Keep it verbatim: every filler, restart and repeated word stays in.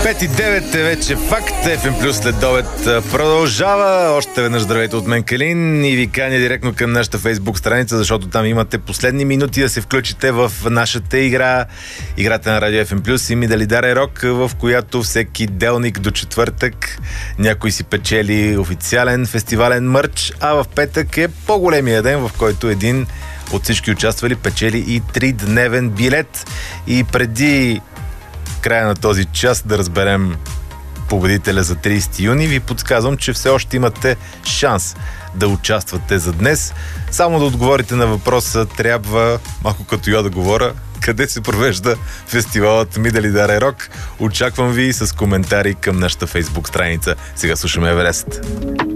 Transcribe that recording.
пет и девет е вече факт. еф ем Плюс след обед продължава. Още веднъж здравейте от мен, Калин, и ви каня директно към нашата Фейсбук страница, защото там имате последни минути да се включите в нашата игра. Играта на Радио еф ем Плюс и ми дали даре рок, в която всеки делник до четвъртък някой си печели официален фестивален мърч, а в петък е по-големия ден, в който един от всички участвали печели и тридневен билет. И преди края на този час да разберем победителя за тридесети юни, ви подсказвам, че все още имате шанс да участвате за днес. Само да отговорите на въпроса, трябва, малко като я да говоря, къде се провежда фестивалът Ми дали даре рок. Очаквам ви с коментари към нашата Фейсбук страница. Сега слушаме Еверест.